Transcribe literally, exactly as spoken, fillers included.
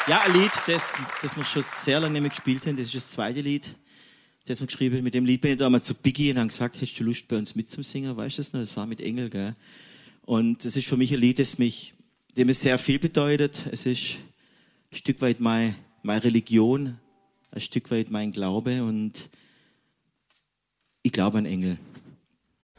Ja, ein Lied, das, das wir schon sehr lange nicht mehr gespielt haben. Das ist das zweite Lied, das wir geschrieben haben. Mit dem Lied bin ich damals zu Biggie und habe gesagt, hast du Lust bei uns mitzusingen? Weißt du das noch? Das war mit Engel, gell? Und das ist für mich ein Lied, das mich, dem es sehr viel bedeutet. Es ist ein Stück weit meine, meine Religion, ein Stück weit mein Glaube und ich glaube an Engel.